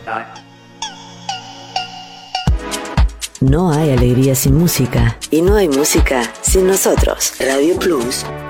No hay alegría sin música y no hay música sin nosotros. Radio Plus